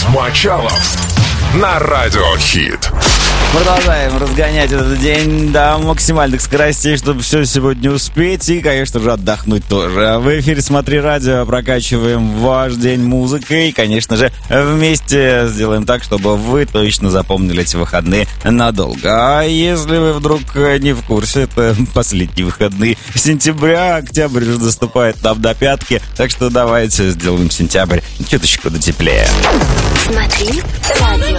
Мочалов на Радиохит. Продолжаем разгонять этот день до максимальных скоростей, чтобы все сегодня успеть и, конечно же, отдохнуть тоже. В эфире «Смотри радио», прокачиваем ваш день музыкой и, конечно же, вместе сделаем так, чтобы вы точно запомнили эти выходные надолго. А если вы вдруг не в курсе, это последние выходные сентября, октябрь уже наступает нам до пятки, так что давайте сделаем сентябрь чуточку теплее. Смотри радио.